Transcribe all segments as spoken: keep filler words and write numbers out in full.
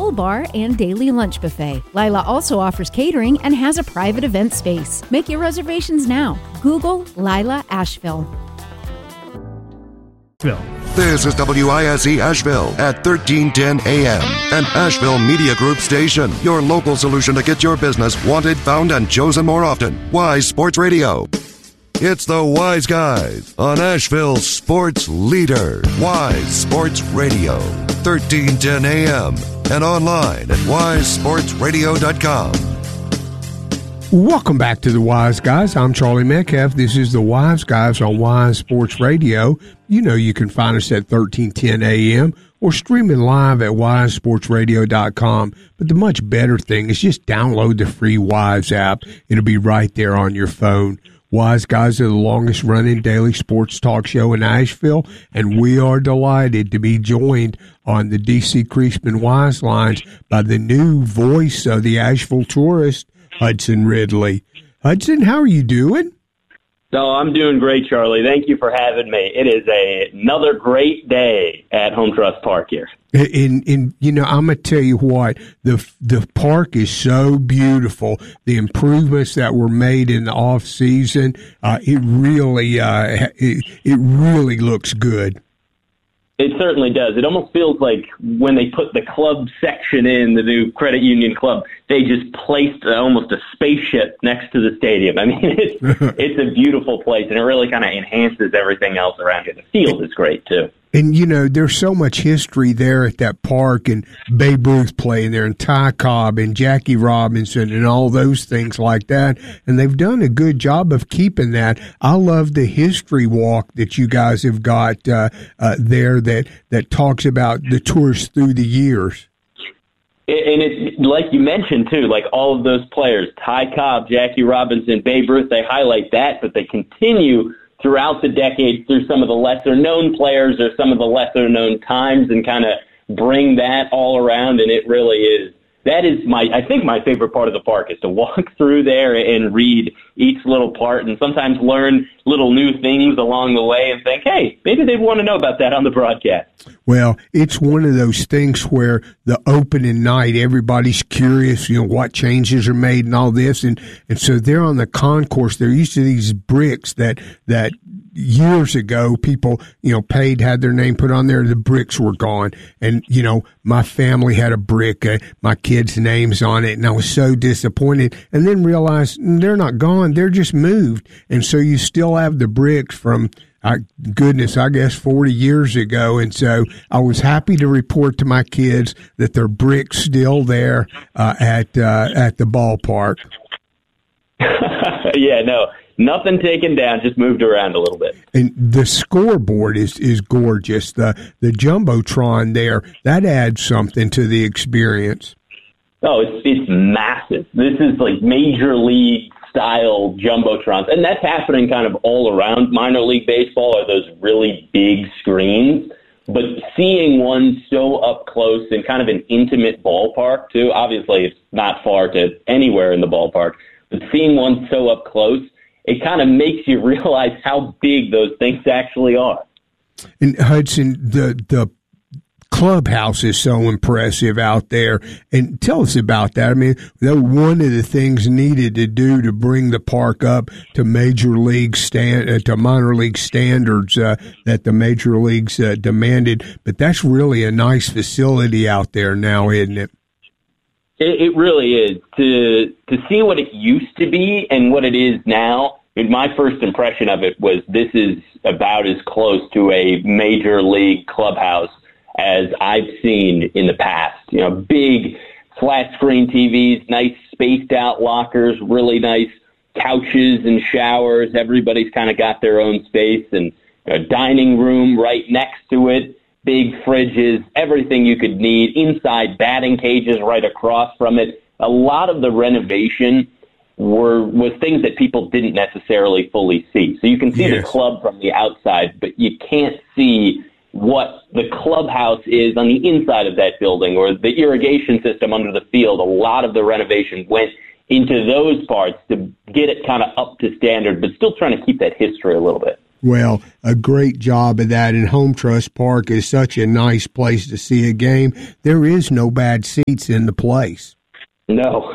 full bar and daily lunch buffet. Lila also offers catering and has a private event space. Make your reservations now. Google Lila Asheville. This is W I S E Asheville at thirteen ten A M, an Asheville Media Group station. Your local solution to get your business wanted, found, and chosen more often. Wise Sports Radio. It's the Wise Guys on Asheville's sports leader. Wise Sports Radio, thirteen ten A M, and online at wise sports radio dot com. Welcome back to the Wise Guys. I'm Charlie Metcalf. This is the Wise Guys on Wise Sports Radio. You know you can find us at thirteen ten A M or streaming live at wise sports radio dot com. But the much better thing is just download the free Wise app. It'll be right there on your phone. Wise Guys are the longest-running daily sports talk show in Asheville, and we are delighted to be joined on the D C Creasman Wise Lines by the new voice of the Asheville Tourist, Hudson Ridley. Hudson, how are you doing? No, I'm doing great, Charlie. Thank you for having me. It is a, another great day at Home Trust Park here. And, and you know, I'm going to tell you what, the the park is so beautiful. The improvements that were made in the off season, uh, it really, uh, it, it really looks good. It certainly does. It almost feels like when they put the club section in, the new credit union club, they just placed almost a spaceship next to the stadium. I mean, it's, it's a beautiful place, and it really kind of enhances everything else around it. The field is great, too. And, you know, there's so much history there at that park, and Babe Ruth playing there, and Ty Cobb and Jackie Robinson and all those things like that. And they've done a good job of keeping that. I love the history walk that you guys have got uh, uh, there that, that talks about the tours through the years. And it's like you mentioned, too, like all of those players, Ty Cobb, Jackie Robinson, Babe Ruth, they highlight that, but they continue throughout the decades through some of the lesser-known players or some of the lesser-known times and kind of bring that all around, and it really is. That is my, I think my favorite part of the park is to walk through there and read each little part and sometimes learn little new things along the way and think, hey, maybe they'd want to know about that on the broadcast. Well, it's one of those things where the opening night, everybody's curious, you know, what changes are made and all this. And, and so they're on the concourse. They're used to these bricks that, that years ago people, you know, paid, had their name put on there. The bricks were gone. And, you know, my family had a brick, uh, my kids' names on it. And I was so disappointed and then realized they're not gone. They're just moved. And so you still have the bricks from, I, goodness, I guess forty years ago. And so I was happy to report to my kids that their brick's still there uh, at uh, at the ballpark. Yeah, no, nothing taken down, just moved around a little bit. And the scoreboard is, is gorgeous. The the Jumbotron there, that adds something to the experience. Oh, it's it's massive. This is like major league style Jumbotrons, and that's happening kind of all around minor league baseball are those really big screens. But seeing one so up close in kind of an intimate ballpark, too, obviously it's not far to anywhere in the ballpark, but seeing one so up close, it kind of makes you realize how big those things actually are. And Hudson, the the clubhouse is so impressive out there. And tell us about that. I mean, that one of the things needed to do to bring the park up to major league stand uh, to minor league standards uh, that the major leagues uh, demanded. But that's really a nice facility out there now, isn't it? It, it really is. To to see what it used to be and what it is now, I mean, my first impression of it was this is about as close to a major league clubhouse as I've seen in the past. You know, big flat screen T Vs, nice spaced out lockers, really nice couches and showers. Everybody's kind of got their own space, and a dining room right next to it, big fridges, everything you could need, inside batting cages right across from it. A lot of the renovation were was things that people didn't necessarily fully see. So you can see yes. the club from the outside, but you can't see what the clubhouse is on the inside of that building or the irrigation system under the field. A lot of the renovation went into those parts to get it kind of up to standard, but still trying to keep that history a little bit. Well, a great job of that, and Home Trust Park is such a nice place to see a game. There is no bad seats in the place. No.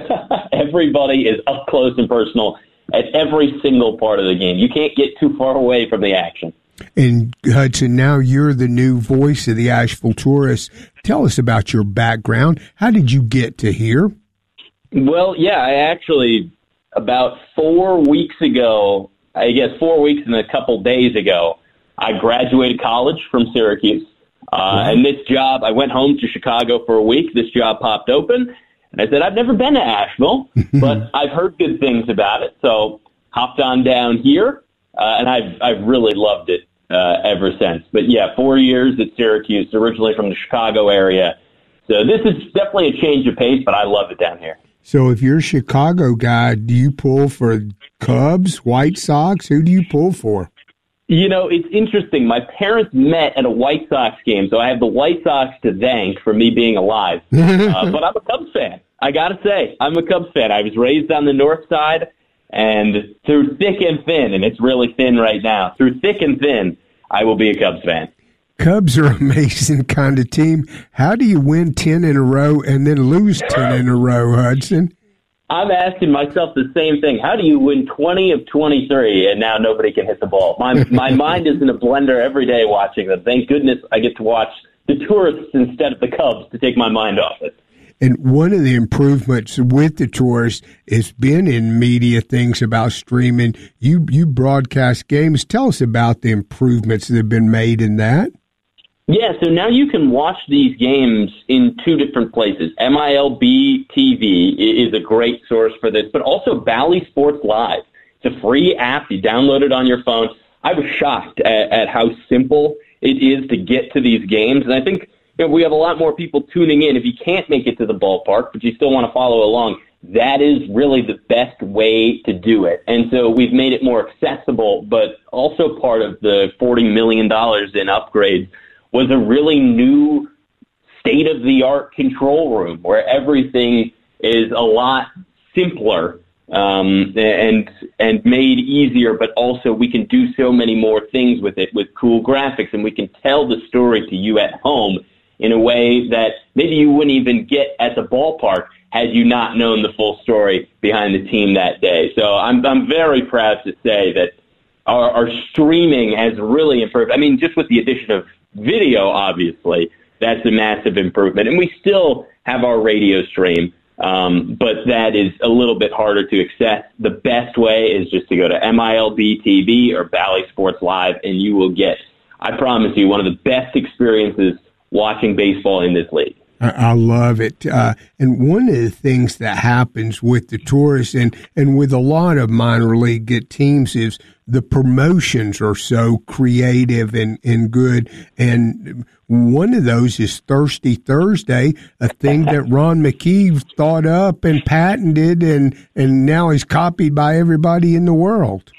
Everybody is up close and personal at every single part of the game. You can't get too far away from the action. And Hudson, now you're the new voice of the Asheville Tourists. Tell us about your background. How did you get to here? Well, yeah, I actually, about four weeks ago, I guess four weeks and a couple days ago, I graduated college from Syracuse. Uh, wow. And this job, I went home to Chicago for a week. This job popped open. And I said, I've never been to Asheville, but I've heard good things about it. So hopped on down here, uh, and I've, I've really loved it uh, ever since. But, yeah, four years at Syracuse, originally from the Chicago area. So this is definitely a change of pace, but I love it down here. So if you're a Chicago guy, do you pull for Cubs, White Sox? Who do you pull for? You know, it's interesting. My parents met at a White Sox game, so I have the White Sox to thank for me being alive. uh, but I'm a Cubs fan. I got to say, I'm a Cubs fan. I was raised on the north side, and through thick and thin, and it's really thin right now, through thick and thin, I will be a Cubs fan. Cubs are an amazing kind of team. How do you win ten in a row and then lose ten in a row, Hudson? I'm asking myself the same thing. How do you win twenty of twenty-three and now nobody can hit the ball? My my mind is in a blender every day watching them. Thank goodness I get to watch the Tourists instead of the Cubs to take my mind off it. And one of the improvements with the Tourists has been in media things about streaming. You you broadcast games. Tell us about the improvements that have been made in that. Yeah, so now you can watch these games in two different places. M I L B T V is a great source for this, but also Bally Sports Live. It's a free app. You download it on your phone. I was shocked at, at how simple it is to get to these games, and I think you know, we have a lot more people tuning in. If you can't make it to the ballpark, but you still want to follow along, that is really the best way to do it. And so we've made it more accessible, but also part of the forty million dollars in upgrades was a really new state-of-the-art control room where everything is a lot simpler um, and and made easier, but also we can do so many more things with it with cool graphics, and we can tell the story to you at home in a way that maybe you wouldn't even get at the ballpark had you not known the full story behind the team that day. So I'm I'm very proud to say that our, our streaming has really improved. I mean, just with the addition of video, obviously, that's a massive improvement. And we still have our radio stream, um, but that is a little bit harder to access. The best way is just to go to M I L B T V or Bally Sports Live, and you will get, I promise you, one of the best experiences watching baseball in this league. I love it. Uh, and one of the things that happens with the Tourists and, and with a lot of minor league teams is the promotions are so creative and, and good. And one of those is Thirsty Thursday, a thing that Ron McKee thought up and patented, and, and now is copied by everybody in the world.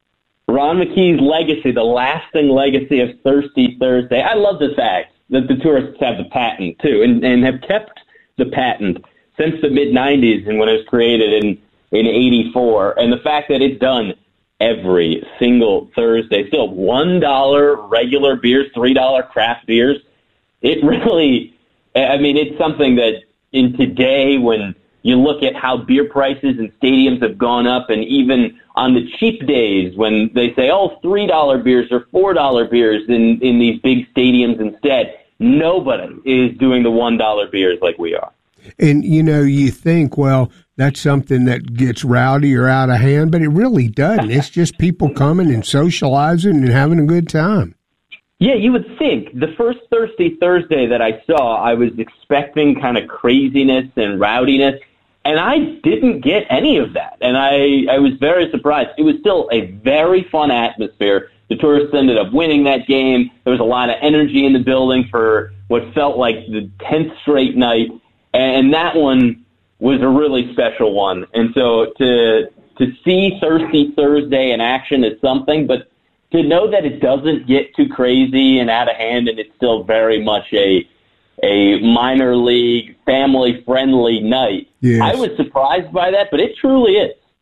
Ron McKee's legacy, the lasting legacy of Thirsty Thursday. I love the fact that the Tourists have the patent, too, and, and have kept the patent since the mid nineties and when it was created in, in eighty-four. And the fact that it's done every single Thursday, still one dollar regular beers, three dollars craft beers, it really, I mean, it's something that in today when you look at how beer prices and stadiums have gone up, and even on the cheap days when they say, oh, three dollar beers or four dollar beers in, in these big stadiums instead, nobody is doing the one dollar beers like we are. And, you know, you think, well, that's something that gets rowdy or out of hand, but it really doesn't. It's just people coming and socializing and having a good time. Yeah, you would think. The first Thirsty Thursday that I saw, I was expecting kind of craziness and rowdiness, and I didn't get any of that. And I, I was very surprised. It was still a very fun atmosphere. The Tourists ended up winning that game. There was a lot of energy in the building for what felt like the tenth straight night, and that one was a really special one. And so to to see Thirsty Thursday in action is something, but to know that it doesn't get too crazy and out of hand, and it's still very much a a minor league, family-friendly night. Yes. I was surprised by that, but it truly is.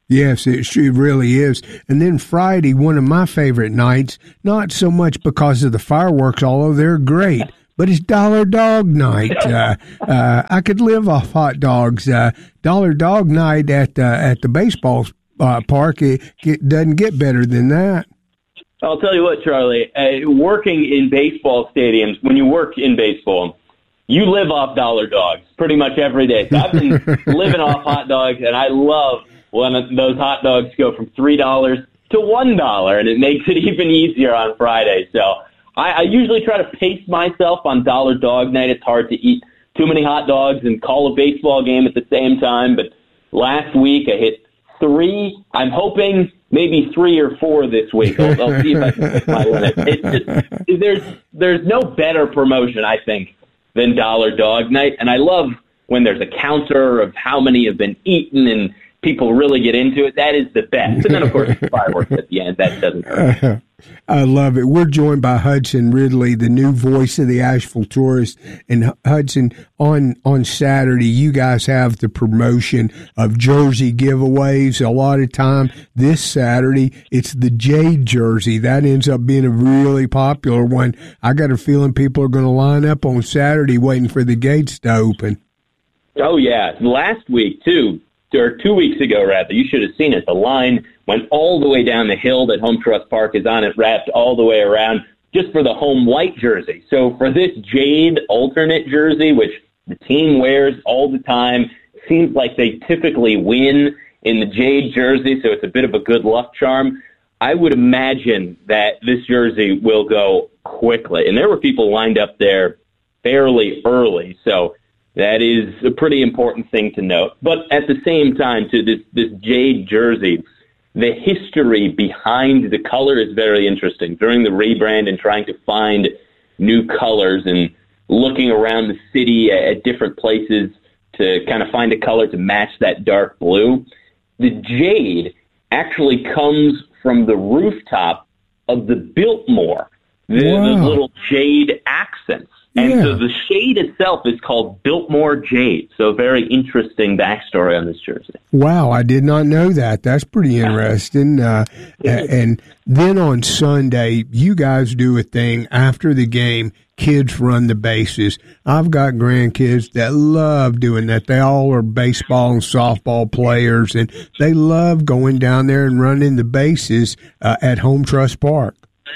Yes, it, it really is. And then Friday, one of my favorite nights, not so much because of the fireworks, although they're great, but it's Dollar Dog Night. Uh, uh, I could live off hot dogs. Uh, Dollar Dog Night at, uh, at the baseball uh, park, it, it doesn't get better than that. I'll tell you what, Charlie, uh, working in baseball stadiums, when you work in baseball, you live off dollar dogs pretty much every day. So I've been living off hot dogs, and I love when those hot dogs go from three dollars to one dollar, and it makes it even easier on Friday. So I, I usually try to pace myself on Dollar Dog Night. It's hard to eat too many hot dogs and call a baseball game at the same time, but last week I hit three. I'm hoping maybe three or four this week. I'll, I'll see if I can hit my limit. It's just, there's, there's no better promotion, I think, than Dollar Dog Night. And I love when there's a counter of how many have been eaten and people really get into it. That is the best. And then, of course, the fireworks at the end. That doesn't hurt. I love it. We're joined by Hudson Ridley, the new voice of the Asheville Tourist. And Hudson, on, on Saturday, you guys have the promotion of jersey giveaways. A lot of time this Saturday, it's the Jade jersey. That ends up being a really popular one. I got a feeling people are going to line up on Saturday waiting for the gates to open. Oh, yeah. Last week, too. Or two weeks ago, rather, you should have seen it. The line went all the way down the hill that Home Trust Park is on. It wrapped all the way around just for the home white jersey. So for this Jade alternate jersey, which the team wears all the time, seems like they typically win in the Jade jersey, so it's a bit of a good luck charm. I would imagine that this jersey will go quickly. And there were people lined up there fairly early, so that is a pretty important thing to note. But at the same time, to this, this Jade jersey, the history behind the color is very interesting. During the rebrand and trying to find new colors and looking around the city at different places to kind of find a color to match that dark blue, the Jade actually comes from the rooftop of the Biltmore, the, wow. the little jade accents. And yeah. so the shade itself is called Biltmore Jade. So a very interesting backstory on this jersey. Wow, I did not know that. That's pretty interesting. Uh, and then on Sunday, you guys do a thing after the game. Kids run the bases. I've got grandkids that love doing that. They all are baseball and softball players, and they love going down there and running the bases uh, at Home Trust Park.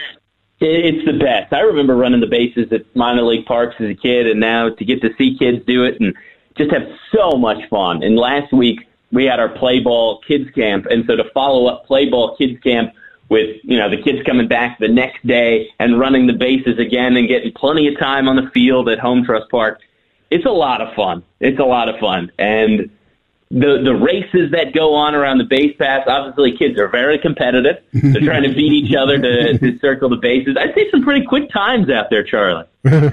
It's the best. I remember running the bases at minor league parks as a kid, and now to get to see kids do it and just have so much fun. And last week we had our Play Ball Kids Camp, and so to follow up Play Ball Kids Camp with, you know, the kids coming back the next day and running the bases again and getting plenty of time on the field at Home Trust Park, it's a lot of fun. It's a lot of fun. And The the races that go on around the base paths, obviously kids are very competitive. They're trying to beat each other to, to circle the bases. I'd say some pretty quick times out there, Charlie.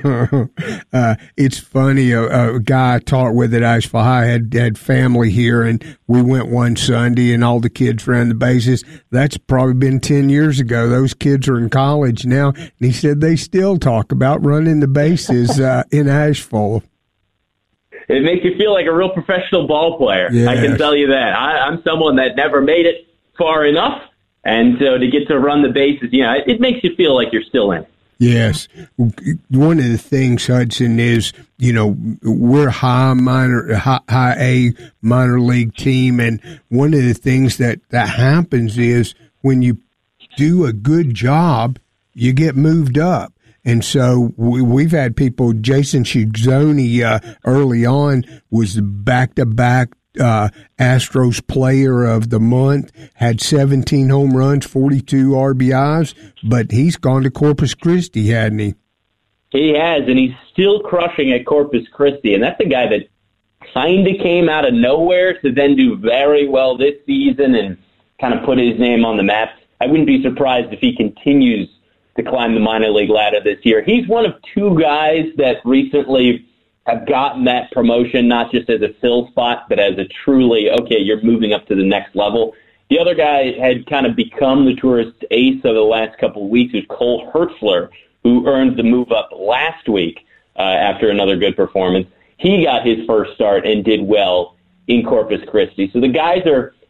uh, it's funny. A, a guy I taught with at Asheville High had, had family here, and we went one Sunday, and all the kids ran the bases. That's probably been ten years ago. Those kids are in college now, and he said they still talk about running the bases uh, in Asheville. It makes you feel like a real professional ball player. Yes. I can tell you that. I, I'm someone that never made it far enough, and so to get to run the bases, you know, it, it makes you feel like you're still in. Yes. One of the things, Hudson, is, you know, we're high minor, high, high A minor league team, and one of the things that, that happens is when you do a good job, you get moved up. And so we, we've had people, Jason Shiggzoni uh, early on was the back-to-back uh, Astros player of the month, had seventeen home runs, forty-two R B Is, but he's gone to Corpus Christi, hadn't he? He has, and he's still crushing at Corpus Christi. And that's a guy that kind of came out of nowhere to then do very well this season and kind of put his name on the map. I wouldn't be surprised if he continues to climb the minor league ladder this year. He's one of two guys that recently have gotten that promotion, not just as a fill spot, but as a truly, okay, you're moving up to the next level. The other guy had kind of become the Tourist ace of the last couple of weeks, who's Cole Hertzler, who earned the move up last week uh, after another good performance. He got his first start and did well in Corpus Christi. So the guys are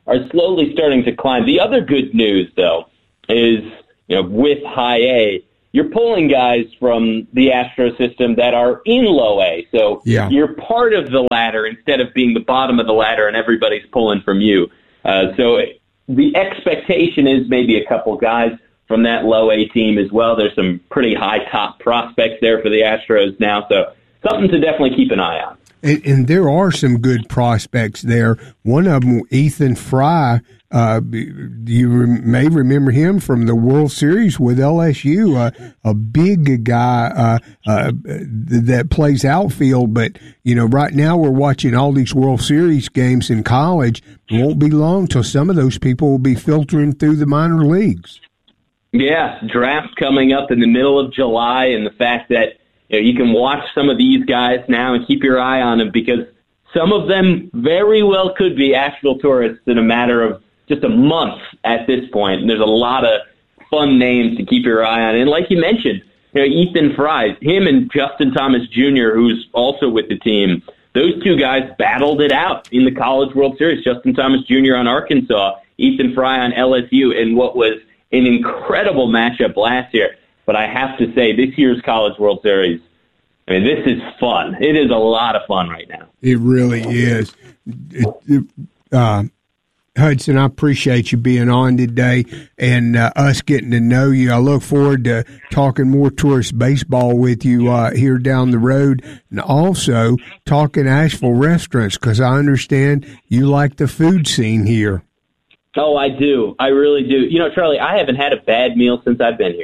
are slowly starting to climb. The other good news, though, is, you know, with high A, you're pulling guys from the Astro system that are in low A. So yeah. you're part of the ladder instead of being the bottom of the ladder and everybody's pulling from you. Uh, so the expectation is maybe a couple guys from that low A team as well. There's some pretty high top prospects there for the Astros now. So something to definitely keep an eye on. And, and there are some good prospects there. One of them, Ethan Fry, uh, you re- may remember him from the World Series with L S U, uh, a big guy uh, uh, that plays outfield. But, you know, right now we're watching all these World Series games in college. It won't be long till some of those people will be filtering through the minor leagues. Yeah, draft coming up in the middle of July, and the fact that You know, you can watch some of these guys now and keep your eye on them because some of them very well could be Asheville tourists in a matter of just a month at this point. And there's a lot of fun names to keep your eye on. And like you mentioned, you know, Ethan Fry, him and Justin Thomas Junior, who's also with the team, those two guys battled it out in the College World Series. Justin Thomas Junior on Arkansas, Ethan Fry on L S U, in what was an incredible matchup last year. But I have to say, this year's College World Series, I mean, this is fun. It is a lot of fun right now. It really is. It, it, uh, Hudson, I appreciate you being on today and uh, us getting to know you. I look forward to talking more tourist baseball with you uh, here down the road, and also talking Asheville restaurants, because I understand you like the food scene here. Oh, I do. I really do. You know, Charlie, I haven't had a bad meal since I've been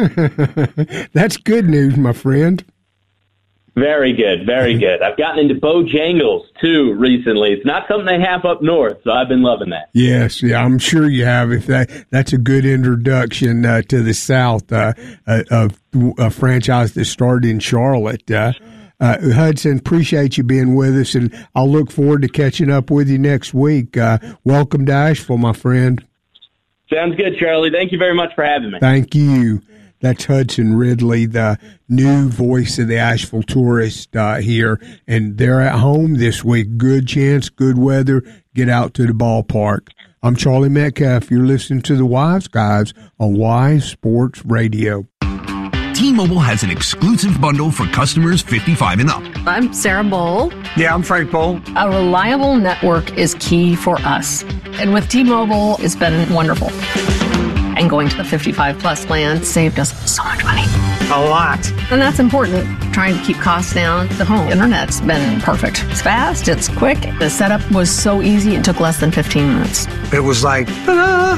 here. That's good news, my friend. Very good. Very good. I've gotten into Bojangles, too, recently. It's not something they have up north, so I've been loving that. Yes, yeah, I'm sure you have. If that That's a good introduction uh, to the South, uh, uh, of a franchise that started in Charlotte. Uh, Uh, Hudson, appreciate you being with us, and I'll look forward to catching up with you next week. Uh, welcome to Asheville, my friend. Sounds good, Charlie. Thank you very much for having me. Thank you. That's Hudson Ridley, the new voice of the Asheville Tourist uh, here, and they're at home this week. Good chance, good weather. Get out to the ballpark. I'm Charlie Metcalf. You're listening to the Wise Guys on Wise Sports Radio. T-Mobile has an exclusive bundle for customers fifty-five and up. I'm Sarah Bowl. Yeah, I'm Frank Bowl. A reliable network is key for us. And with T-Mobile, it's been wonderful. And going to the fifty-five plus plan saved us so much money. A lot. And that's important. Trying to keep costs down. The home internet's been perfect. It's fast, it's quick. The setup was so easy, it took less than fifteen minutes. It was like, ta-da!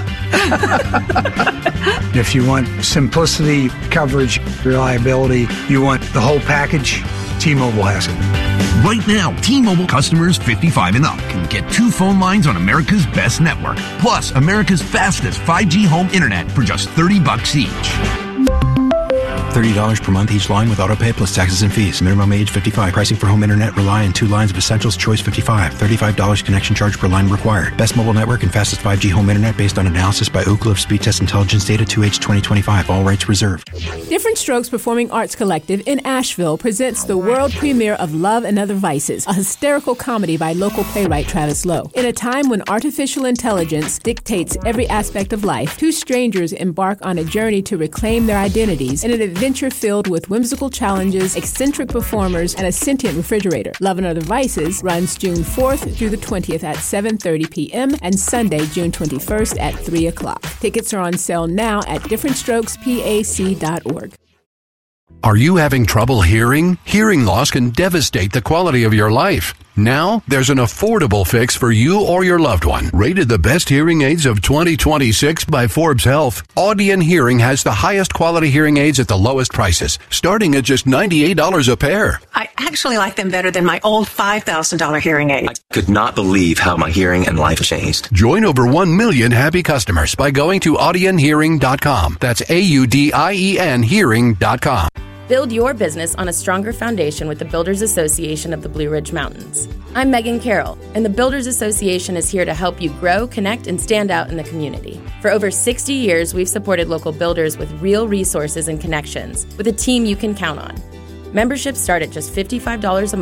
If you want simplicity, coverage, reliability, you want the whole package, T-Mobile has it. Right now, T-Mobile customers fifty-five and up can get two phone lines on America's best network, plus America's fastest five G home internet for just thirty bucks each. thirty dollars per month each line with autopay plus taxes and fees. Minimum age fifty-five. Pricing for home internet rely on two lines of Essentials Choice fifty-five. thirty-five dollars connection charge per line required. Best mobile network and fastest five G home internet based on analysis by Oak Cliff Speed Test Intelligence Data two H twenty twenty-five. All rights reserved. Different Strokes Performing Arts Collective in Asheville presents the world premiere of Love and Other Vices, a hysterical comedy by local playwright Travis Lowe. In a time when artificial intelligence dictates every aspect of life, two strangers embark on a journey to reclaim their identities in an adventure filled with whimsical challenges, eccentric performers, and a sentient refrigerator. Love and Other Vices runs June fourth through the twentieth at seven thirty p.m. and Sunday, June twenty-first at three o'clock. Tickets are on sale now at different strokes pac dot org. Are you having trouble hearing? Hearing loss can devastate the quality of your life. Now, there's an affordable fix for you or your loved one. Rated the best hearing aids of twenty twenty-six by Forbes Health, Audion Hearing has the highest quality hearing aids at the lowest prices, starting at just ninety-eight dollars a pair. I actually like them better than my old five thousand dollars hearing aid. I could not believe how my hearing and life changed. Join over one million happy customers by going to audion hearing dot com. That's A U D I E N hearing dot com. Build your business on a stronger foundation with the Builders Association of the Blue Ridge Mountains. I'm Megan Carroll, and the Builders Association is here to help you grow, connect, and stand out in the community. For over sixty years, we've supported local builders with real resources and connections, with a team you can count on. Memberships start at just fifty-five dollars a month.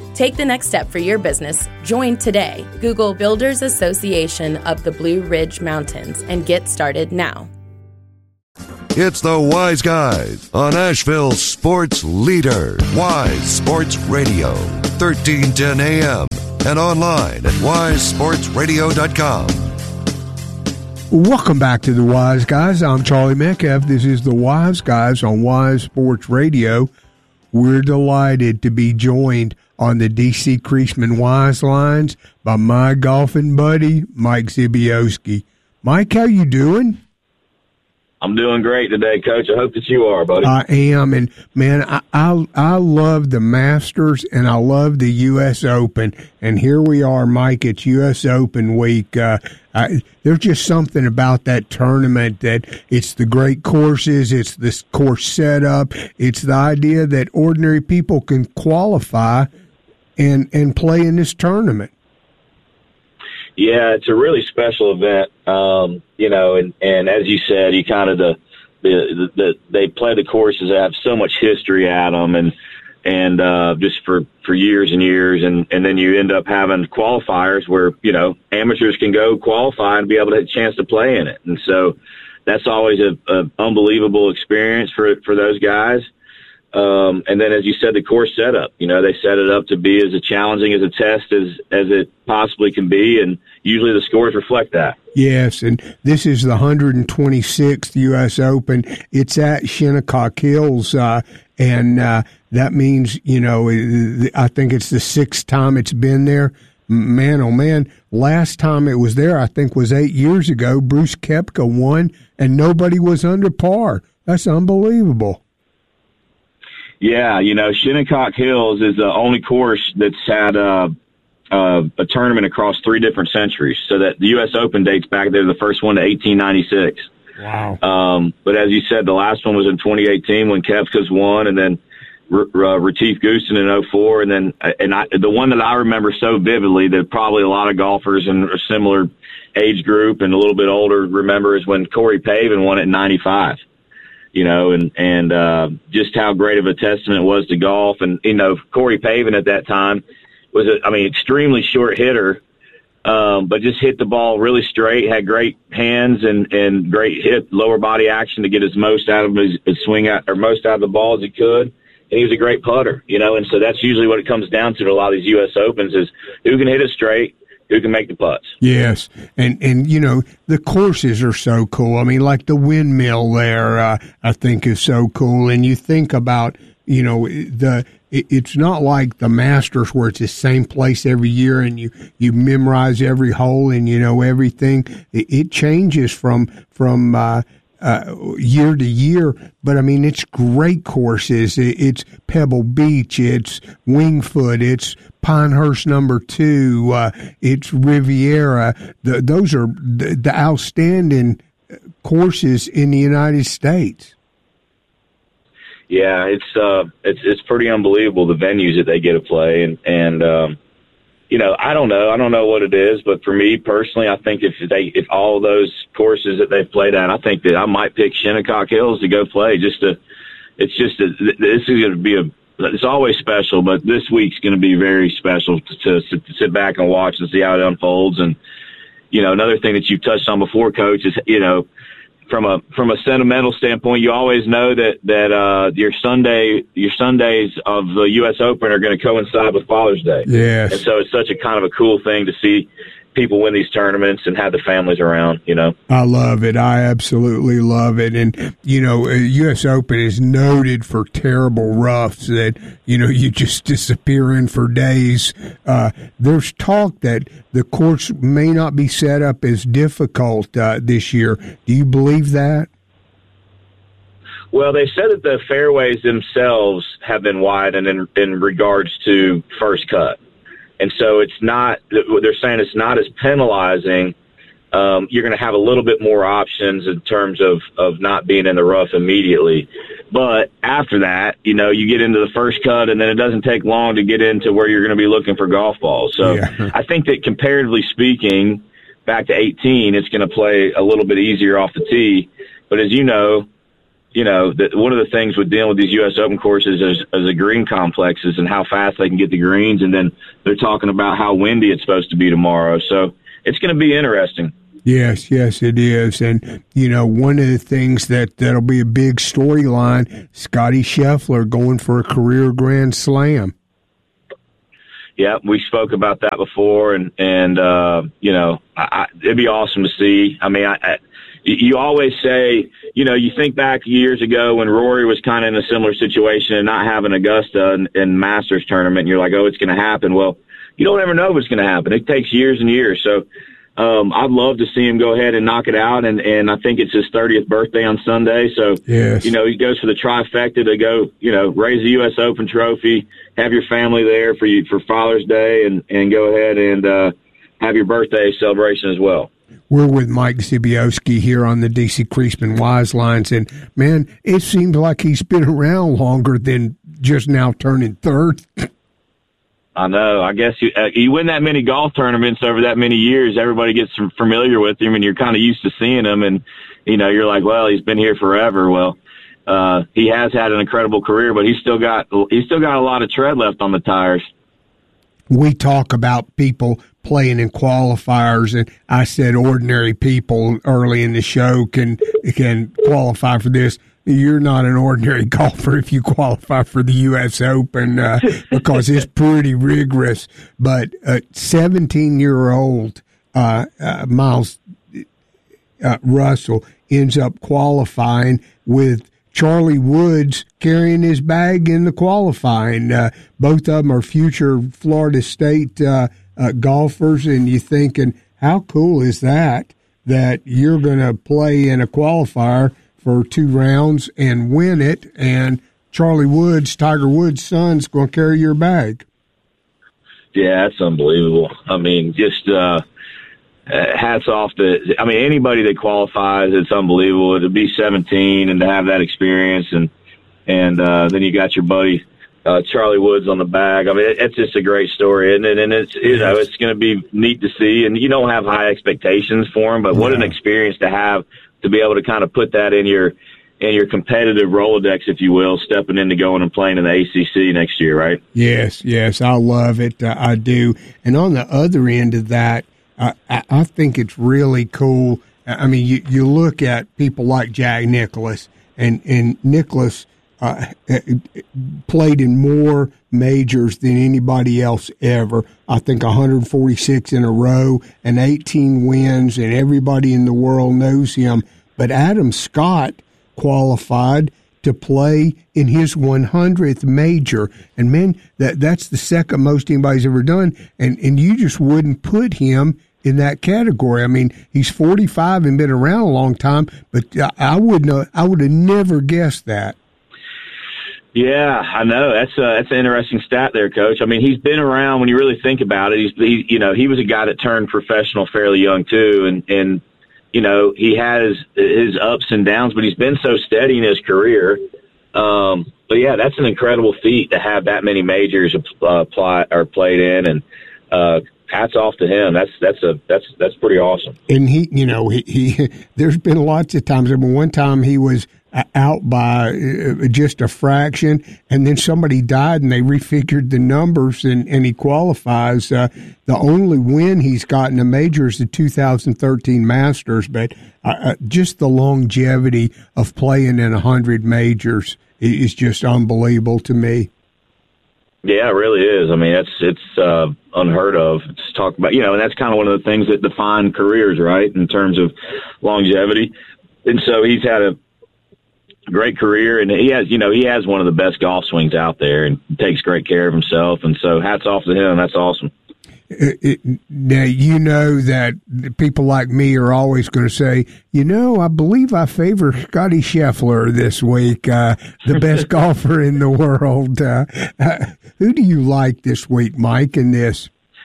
Take the next step for your business. Join today. Google Builders Association of the Blue Ridge Mountains and get started now. It's the Wise Guys on Asheville's sports leader, Wise Sports Radio, thirteen ten A M and online at wise sports radio dot com. Welcome back to the Wise Guys. I'm Charlie Metcalf. This is the Wise Guys on Wise Sports Radio. We're delighted to be joined on the D C Creasman Wise lines by my golfing buddy, Mike Zibioski. Mike, how you doing? I'm doing great today, Coach. I hope that you are, buddy. I am, and man, I, I I love the Masters and I love the U S Open, and here we are, Mike. It's U S Open week. Uh, I, there's just something about that tournament that it's the great courses, it's this course setup, it's the idea that ordinary people can qualify and and play in this tournament. Yeah, it's a really special event, um, you know, and, and as you said, you kind of the, the the they play the courses that have so much history at them, and and uh, just for, for years and years, and, and then you end up having qualifiers where, you know, amateurs can go qualify and be able to have a chance to play in it, and so that's always a, a unbelievable experience for for those guys. Um, and then, as you said, the course setup, you know, they set it up to be as a challenging as a test as, as it possibly can be. And usually the scores reflect that. Yes. And this is the one hundred twenty-sixth U S Open. It's at Shinnecock Hills. Uh, and, uh, that means, you know, I think it's the sixth time it's been there. Man, oh man, last time it was there, I think was eight years ago. Bruce Koepka won and nobody was under par. That's unbelievable. Yeah, you know, Shinnecock Hills is the only course that's had uh, uh, a tournament across three different centuries. So that the U S Open dates back there, the first one to eighteen ninety-six. Wow. Um, but as you said, the last one was in twenty eighteen when Koepka's won, and then R- uh, Retief Goosen in oh four. And then and I, the one that I remember so vividly that probably a lot of golfers in a similar age group and a little bit older remember is when Corey Pavin won it in ninety-five. You know, and, and, uh, just how great of a testament it was to golf. And, you know, Corey Pavin at that time was, a, I mean, extremely short hitter, um, but just hit the ball really straight, had great hands and, and great hit lower body action to get as most out of his, his swing out or most out of the ball as he could. And he was a great putter, you know, and so that's usually what it comes down to to a lot of these U S Opens is who can hit it straight, who can make the putts. Yes, and, and you know, the courses are so cool. I mean, like the windmill there, uh, I think is so cool. And you think about, you know, the it, it's not like the Masters where it's the same place every year and you, you memorize every hole and you know everything. It, it changes from from uh, uh, year to year, but I mean, it's great courses. It, it's Pebble Beach, it's Wingfoot, it's Pinehurst number two, uh, it's Riviera. The, those are the, the outstanding courses in the United States. Yeah, it's uh, it's it's pretty unbelievable the venues that they get to play, and and um, you know, I don't know, I don't know what it is, but for me personally, I think if they if all of those courses that they've played at, I think that I might pick Shinnecock Hills to go play. Just to, it's just a, this is going to be a. It's always special, but this week's going to be very special to, to, to sit back and watch and see how it unfolds. And, you know, another thing that you've touched on before, Coach, is, you know, from a from a sentimental standpoint, you always know that that uh, your Sunday your Sundays of the U S Open are going to coincide with Father's Day. Yes. And so it's such a kind of a cool thing to see people win these tournaments and have the families around, you know. I love it. I absolutely love it. And, you know, U S Open is noted for terrible roughs that, you know, you just disappear in for days. Uh, there's talk that the course may not be set up as difficult uh, this year. Do you believe that? Well, they said that the fairways themselves have been widened in, in regards to first cut. And so it's not, they're saying it's not as penalizing. Um, you're going to have a little bit more options in terms of, of not being in the rough immediately. But after that, you know, you get into the first cut and then it doesn't take long to get into where you're going to be looking for golf balls. So yeah. I think that comparatively speaking, back to eighteen, it's going to play a little bit easier off the tee. But as you know, you know, the, one of the things with dealing with these U S Open courses is, is the green complexes and how fast they can get the greens. And then they're talking about how windy it's supposed to be tomorrow. So it's going to be interesting. Yes, yes, it is. And, you know, one of the things that, that'll be a big storyline, Scotty Scheffler going for a career Grand Slam. Yeah, we spoke about that before, and, and uh, you know, I, I, it'd be awesome to see. I mean, I, I, you always say, you know, you think back years ago when Rory was kind of in a similar situation and not having Augusta and, and Masters tournament, and you're like, oh, it's going to happen. Well, you don't ever know what's going to happen. It takes years and years. So um, I'd love to see him go ahead and knock it out, and, and I think it's his thirtieth birthday on Sunday. So, yes. you know, he goes for the trifecta to go, you know, raise the U S Open trophy, have your family there for you for Father's Day, and, and go ahead and uh, have your birthday celebration as well. We're with Mike Zibioski here on the D C Creasman Wise Lines, and, man, it seems like he's been around longer than just now turning third. I know. I guess you, uh, you win that many golf tournaments over that many years, everybody gets familiar with him, and you're kind of used to seeing him, and, you know, you're like, well, he's been here forever. Well, uh, he has had an incredible career, but he's still got he's still got a lot of tread left on the tires. We talk about people playing in qualifiers, and I said ordinary people early in the show can can qualify for this. You're not an ordinary golfer if you qualify for the U S Open uh, because it's pretty rigorous. But a seventeen-year-old uh, uh, Miles uh, Russell ends up qualifying with Charlie Woods carrying his bag in the qualifying. Uh, both of them are future Florida State uh, uh, golfers, and you're thinking, how cool is that, that you're going to play in a qualifier for two rounds and win it, and Charlie Woods, Tiger Woods' son's going to carry your bag. Yeah, that's unbelievable. I mean, just uh, hats off to, I mean, anybody that qualifies, it's unbelievable. To be seventeen and to have that experience, and and uh, then you got your buddy uh, Charlie Woods on the bag. I mean, it, it's just a great story, isn't it? And it's, you know, it's going to be neat to see, and you don't have high expectations for him, but what an experience to have, to be able to kind of put that in your in your competitive Rolodex, if you will, stepping into going and playing in the A C C next year, right? Yes, yes, I love it. Uh, I do. And on the other end of that, uh, I, I think it's really cool. I mean, you, you look at people like Jack Nicklaus, and, and Nicklaus uh, played in more majors than anybody else ever. I think one hundred forty-six in a row and eighteen wins, and everybody in the world knows him. But Adam Scott qualified to play in his one hundredth major, and man, that that's the second most anybody's ever done, and and you just wouldn't put him in that category. I mean, he's forty-five and been around a long time, but I wouldn't I would have never guessed that. Yeah, I know. That's a, that's an interesting stat there, Coach. I mean, he's been around when you really think about it. He's, he, you know, he was a guy that turned professional fairly young too, and and you know, he has his ups and downs, but he's been so steady in his career. Um, but yeah, that's an incredible feat to have that many majors uh, apply or played in, and uh, hats off to him. That's that's a that's that's pretty awesome. And he, you know, he, he there's been lots of times. I mean, one time he was out by just a fraction, and then somebody died, and they refigured the numbers, and, and he qualifies. Uh, the only win he's gotten a major is the two thousand thirteen Masters, but uh, just the longevity of playing in one hundred majors is just unbelievable to me. Yeah, it really is. I mean, it's it's uh, unheard of. It's talk about, you know, and that's kind of one of the things that define careers, right, in terms of longevity. And so he's had a great career, and he has, you know, he has one of the best golf swings out there, and takes great care of himself. And so, hats off to him. That's awesome. It, it, now, you know that people like me are always going to say, you know, I believe I favor Scotty Scheffler this week, uh, the best golfer in the world. Uh, uh, who do you like this week, Mike, in this?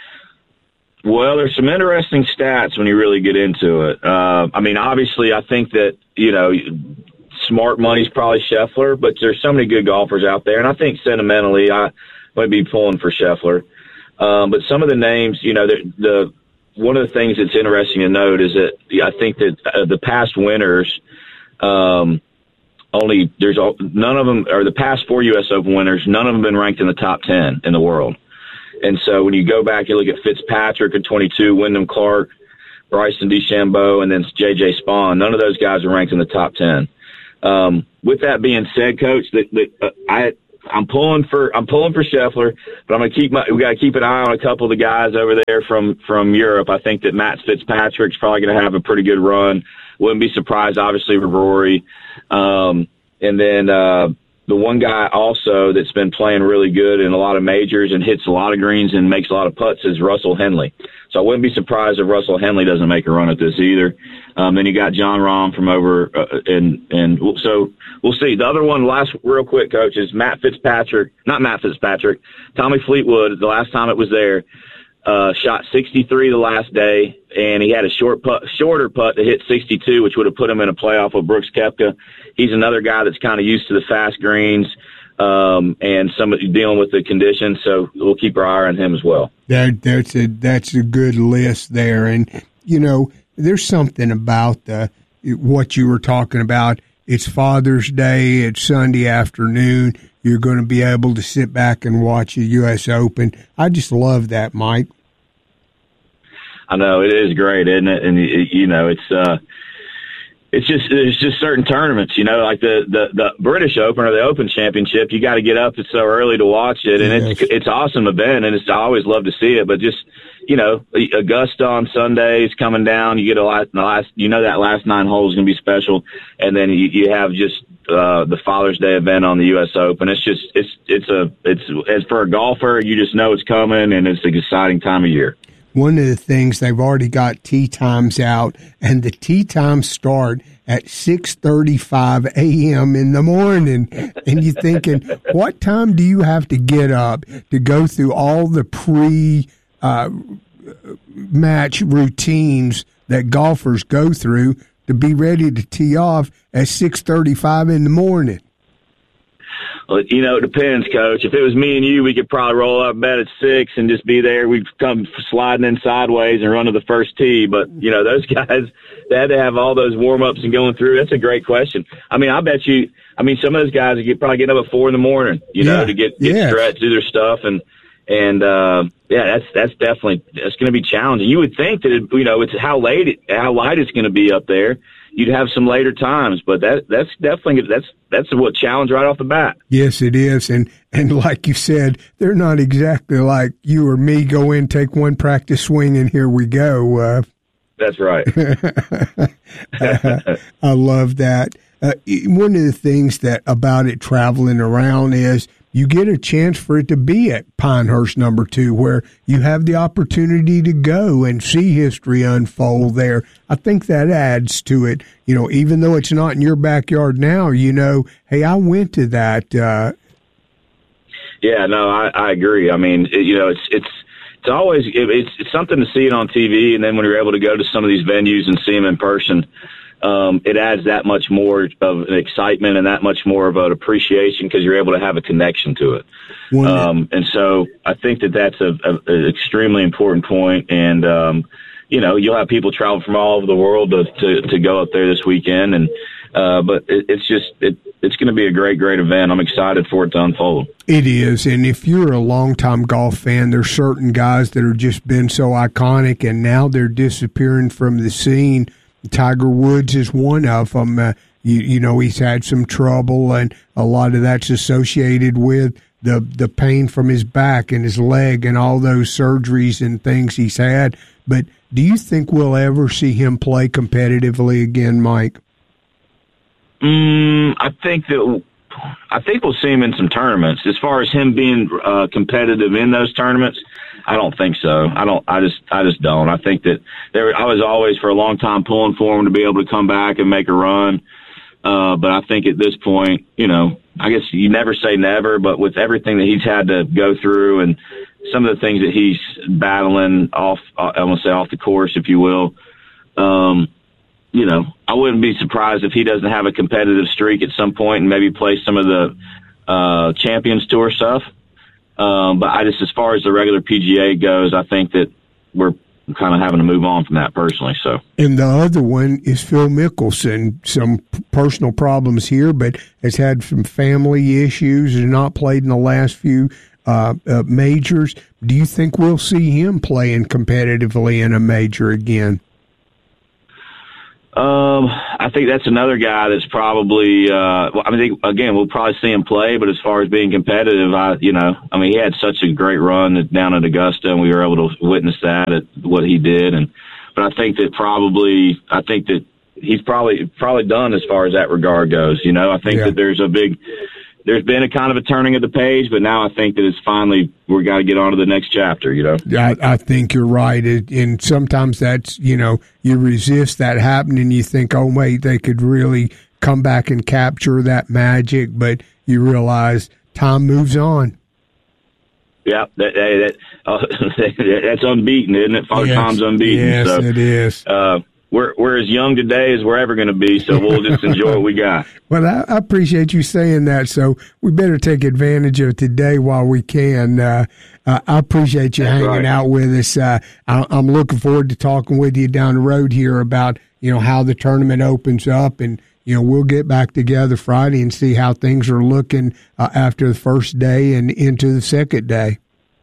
Well, there's some interesting stats when you really get into it. Uh, I mean, obviously, I think that, you know, smart money's probably Scheffler, but there's so many good golfers out there, and I think sentimentally I might be pulling for Scheffler. Um, but some of the names, you know, the, the one of the things that's interesting to note is that I think that uh, the past winners um, only there's all, none of them, or the past four U S Open winners, none of them been ranked in the top ten in the world. And so when you go back, you look at Fitzpatrick at twenty-two, Wyndham Clark, Bryson DeChambeau, and then J J Spawn. None of those guys are ranked in the top ten. Um, with that being said, Coach, that, that uh, I I'm pulling for I'm pulling for Scheffler, but I'm gonna keep my we got to keep an eye on a couple of the guys over there from from Europe. I think that Matt Fitzpatrick's probably going to have a pretty good run. Wouldn't be surprised, obviously, with Rory, um, and then. Uh, The one guy also that's been playing really good in a lot of majors and hits a lot of greens and makes a lot of putts is Russell Henley. So I wouldn't be surprised if Russell Henley doesn't make a run at this either. Um, then you got John Rahm from over, uh, and and so we'll see. The other one, last real quick, Coach, is Matt Fitzpatrick, not Matt Fitzpatrick, Tommy Fleetwood. The last time it was there, uh, shot sixty-three the last day, and he had a short putt, shorter putt to hit sixty-two, which would have put him in a playoff with Brooks Koepka. He's another guy that's kind of used to the fast greens um, and somebody dealing with the conditions, so we'll keep our eye on him as well. That, that's a that's a good list there, and you know there's something about the what you were talking about. It's Father's Day. It's Sunday afternoon. You're going to be able to sit back and watch a U S Open. I just love that, Mike. I know it is great, isn't it? And you know it's. Uh, It's just it's just certain tournaments, you know, like the, the, the British Open or the Open Championship. You got to get up so early to watch it, and yes. it's it's awesome event, and it's I always love to see it. But just you know, Augusta on Sunday is coming down. You get a last, the last you know that last nine holes is going to be special, and then you, you have just uh, the Father's Day event on the U S Open. It's just it's it's a it's as for a golfer, you just know it's coming, and it's an exciting time of year. One of the things, they've already got tee times out, and the tee times start at six thirty-five a.m. in the morning. And you're thinking, what time do you have to get up to go through all the pre uh, match routines that golfers go through to be ready to tee off at six thirty-five in the morning? Well, you know, it depends, Coach. If it was me and you, we could probably roll out of bed at six and just be there. We'd come sliding in sideways and run to the first tee. But, you know, those guys, they had to have all those warm-ups and going through. That's a great question. I mean, I bet you, I mean, some of those guys get probably get up at four in the morning, you yeah. know, to get, get yeah. stretched, do their stuff. And, and, uh, yeah, that's, that's definitely, that's going to be challenging. You would think that, it, you know, it's how late, it, how light it's going to be up there. You'd have some later times, but that that's definitely that's that's what challenge right off the bat. Yes, it is, and and like you said, they're not exactly like you or me. Go in, take one practice swing, and here we go. Uh, that's right. uh, I love that. Uh, one of the things that about it traveling around is you get a chance for it to be at Pinehurst number two, where you have the opportunity to go and see history unfold there. I think that adds to it. You know, even though it's not in your backyard now, you know, hey, I went to that. Uh, yeah, no, I, I agree. I mean, it, you know, it's it's it's always it, it's, it's something to see it on T V, and then when you're able to go to some of these venues and see them in person, Um, it adds that much more of an excitement and that much more of an appreciation because you're able to have a connection to it. Um, and so I think that that's a, a, an extremely important point. And, um, you know, you'll have people travel from all over the world to, to, to go up there this weekend. And, uh, but it, it's just, it, it's going to be a great, great event. I'm excited for it to unfold. It is. And if you're a longtime golf fan, there's certain guys that have just been so iconic and now they're disappearing from the scene. Tiger Woods is one of them. Uh, you, you know, he's had some trouble, and a lot of that's associated with the the pain from his back and his leg and all those surgeries and things he's had. But do you think we'll ever see him play competitively again, Mike? Mm, I think that I think we'll see him in some tournaments. As far as him being uh, competitive in those tournaments, I don't think so. I don't. I just. I just don't. I think that there. I was always for a long time pulling for him to be able to come back and make a run. Uh, but I think at this point, you know, I guess you never say never. But with everything that he's had to go through and some of the things that he's battling off, I want to say off the course, if you will, um, you know, I wouldn't be surprised if he doesn't have a competitive streak at some point and maybe play some of the uh, Champions Tour stuff. Um, but I just, as far as the regular P G A goes, I think that we're I'm kind of having to move on from that personally. So, and the other one is Phil Mickelson. Some personal problems here, but has had some family issues and not played in the last few uh, uh, majors. Do you think we'll see him playing competitively in a major again? Um, I think that's another guy that's probably, uh, well, I think, again, we'll probably see him play, but as far as being competitive, I, you know, I mean, he had such a great run down at Augusta, and we were able to witness that at what he did. And, but I think that probably, I think that he's probably, probably done as far as that regard goes. You know, I think yeah. that there's a big, there's been a kind of a turning of the page, but now I think that it's finally, we got to get on to the next chapter, you know? I, I think you're right. It, and sometimes that's, you know, you resist that happening. You think, oh, wait, they could really come back and capture that magic, but you realize time moves on. Yeah, that, that, uh, that's unbeaten, isn't it? Father yes. Time's unbeaten. Yes, so, it is. Uh, We're we're as young today as we're ever going to be, so we'll just enjoy what we got. Well, I, I appreciate you saying that, so we better take advantage of today while we can. Uh, uh, I appreciate you That's hanging right. out with us. Uh, I, I'm looking forward to talking with you down the road here about, you know, how the tournament opens up, and, you know, we'll get back together Friday and see how things are looking uh, after the first day and into the second day.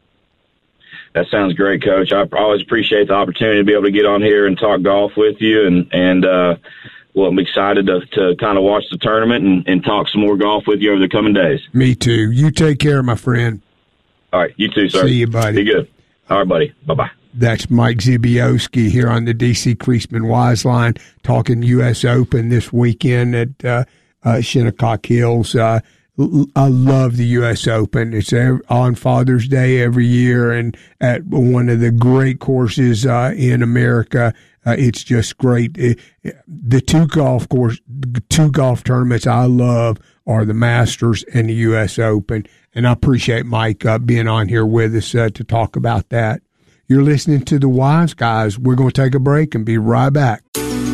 That sounds great, Coach. I always appreciate the opportunity to be able to get on here and talk golf with you, and and uh, well, I'm excited to, to kind of watch the tournament and, and talk some more golf with you over the coming days. Me too. You take care, my friend. All right, you too, sir. See you, buddy. Be good. All right, buddy. Bye-bye. That's Mike Zibioski here on the D C Creasman Wise Line, talking U S Open this weekend at uh, uh, Shinnecock Hills. Uh, I love the U S Open. It's on Father's Day every year, and at one of the great courses uh, in America. Uh, it's just great. It, the two golf course, two golf tournaments I love are the Masters and the U S Open, and I appreciate Mike uh, being on here with us uh, to talk about that. You're listening to the Wise Guys. We're going to take a break and be right back.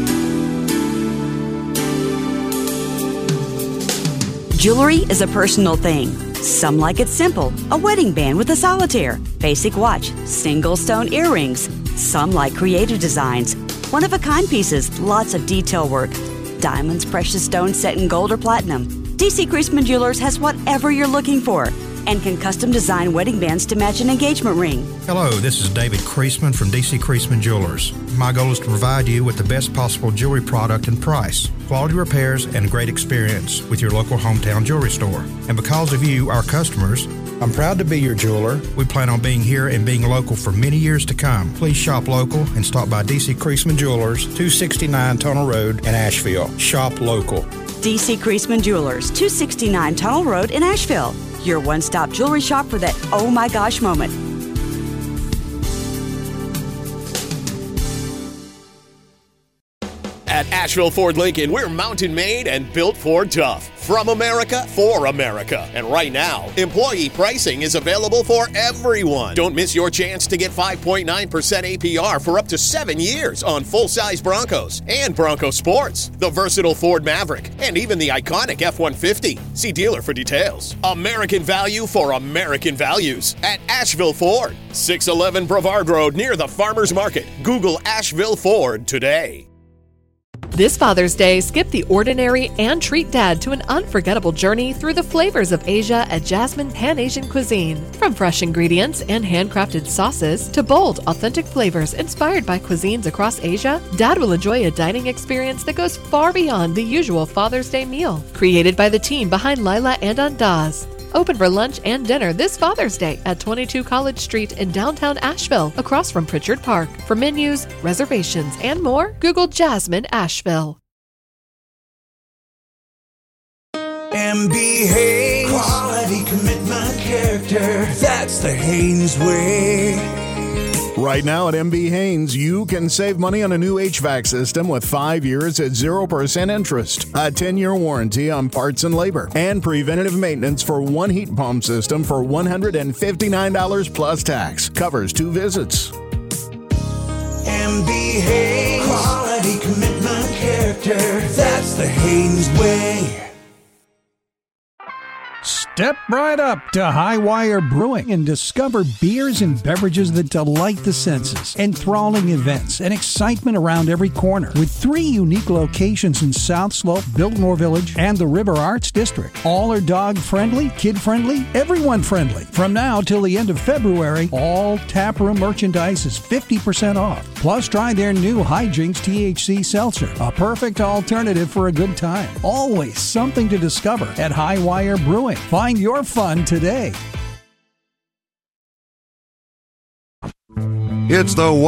Jewelry is a personal thing. Some like it simple, a wedding band with a solitaire, basic watch, single stone earrings. Some like creative designs, one-of-a-kind pieces, lots of detail work. Diamonds, precious stones set in gold or platinum. D C Creasman Jewelers has whatever you're looking for and can custom design wedding bands to match an engagement ring. Hello, this is David Creasman from D C Creasman Jewelers. My goal is to provide you with the best possible jewelry product and price, quality repairs, and a great experience with your local hometown jewelry store. And because of you, our customers, I'm proud to be your jeweler. We plan on being here and being local for many years to come. Please shop local and stop by D C Creasman Jewelers, two sixty-nine Tunnel Road in Asheville. Shop local. D C Creasman Jewelers, two sixty-nine Tunnel Road in Asheville. Your one-stop jewelry shop for that oh my gosh moment. At Asheville Ford Lincoln, we're mountain made and built for tough. From America, for America. And right now, employee pricing is available for everyone. Don't miss your chance to get five point nine percent A P R for up to seven years on full-size Broncos and Bronco Sports, the versatile Ford Maverick, and even the iconic F one fifty. See dealer for details. American value for American values at Asheville Ford. six eleven Brevard Road near the Farmers Market. Google Asheville Ford today. This Father's Day, skip the ordinary and treat Dad to an unforgettable journey through the flavors of Asia at Jasmine Pan-Asian Cuisine. From fresh ingredients and handcrafted sauces to bold, authentic flavors inspired by cuisines across Asia, Dad will enjoy a dining experience that goes far beyond the usual Father's Day meal. Created by the team behind Lila and Andaz. Open for lunch and dinner this Father's Day at twenty-two College Street in downtown Asheville, across from Pritchard Park. For menus, reservations, and more, Google Jasmine Asheville. M B Haynes. Quality, commitment, character. That's the Haynes way. Right now at M B Haynes, you can save money on a new H V A C system with five years at zero percent interest, a ten-year warranty on parts and labor, and preventative maintenance for one heat pump system for one hundred fifty-nine dollars plus tax. Covers two visits. M B Haynes. Quality, commitment, character. That's the Haynes way. Step right up to Highwire Brewing and discover beers and beverages that delight the senses, enthralling events, and excitement around every corner. With three unique locations in South Slope, Biltmore Village, and the River Arts District. All are dog-friendly, kid-friendly, everyone-friendly. From now till the end of February, all taproom merchandise is fifty percent off. Plus, try their new Hijinks T H C Seltzer, a perfect alternative for a good time. Always something to discover at Highwire Brewing. Find your fun today. It's the